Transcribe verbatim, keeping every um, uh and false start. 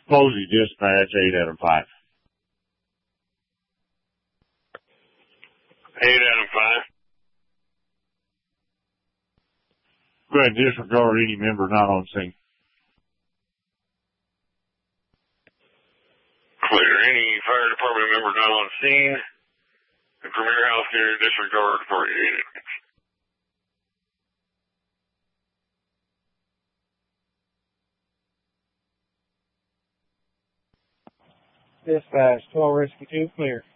Posey dispatch, eight Adam five. eight Adam five. Go ahead and disregard any member not on scene. Clear. Any fire department member not on scene. The Premier House here, disregard forty-eight. Dispatch, twelve Rescue two, clear.